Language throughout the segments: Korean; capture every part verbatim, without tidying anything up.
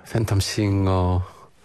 팬텀싱어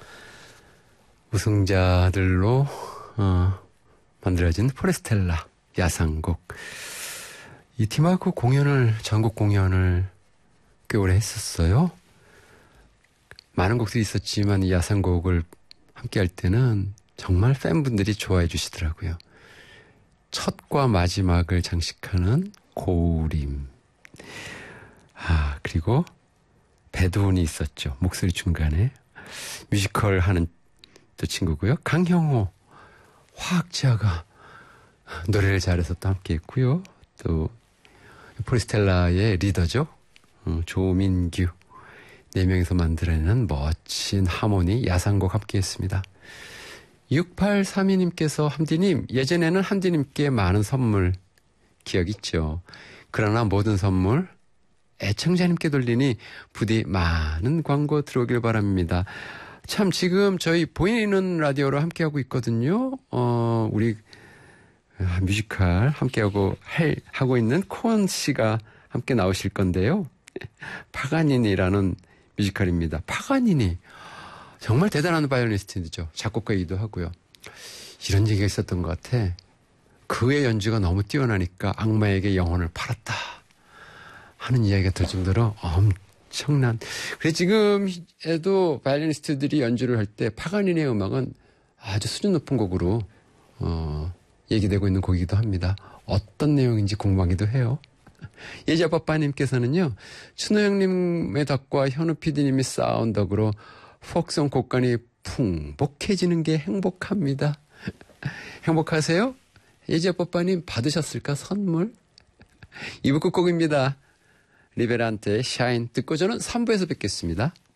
우승자들로 어, 만들어진 포레스텔라 야상곡. 이 팀하고 공연을 전국 공연을 꽤 오래 했었어요. 많은 곡들이 있었지만 이 야상곡을 함께 할 때는 정말 팬분들이 좋아해 주시더라고요. 첫과 마지막을 장식하는 고우림. 아, 그리고 배두훈이 있었죠. 목소리 중간에. 뮤지컬 하는 또 친구고요. 강형호, 화학지하가 노래를 잘해서 또 함께 했고요. 또 포레스텔라의 리더죠. 어, 조민규. 네 명이서 만들어내는 멋진 하모니 야상곡 함께 했습니다. 육팔삼이 님께서 함디님, 예전에는 함디님께 많은 선물 기억 있죠. 그러나 모든 선물 애청자님께 돌리니 부디 많은 광고 들어오길 바랍니다. 참 지금 저희 보이는 라디오로 함께하고 있거든요. 어, 우리 뮤지컬 함께하고 할, 하고 있는 코언 씨가 함께 나오실 건데요. 파가니니라는 뮤지컬입니다. 파가니니 정말 대단한 바이올리니스트죠. 작곡가이기도 하고요. 이런 얘기가 있었던 것 같아. 그의 연주가 너무 뛰어나니까 악마에게 영혼을 팔았다 하는 이야기가 들 정도로 엄청난. 그래 지금에도 바이올리니스트들이 연주를 할 때 파가니니의 음악은 아주 수준 높은 곡으로 어, 얘기되고 있는 곡이기도 합니다. 어떤 내용인지 궁금하기도 해요. 예자빠빠님께서는요, 춘호 형님의 덕과 현우 피디님이 쌓은 덕으로 폭성 곡간이 풍복해지는 게 행복합니다. 행복하세요? 예자빠빠님 받으셨을까 선물? 이 부 끝곡입니다. 리베란테의 샤인 듣고 저는 삼 부에서 뵙겠습니다.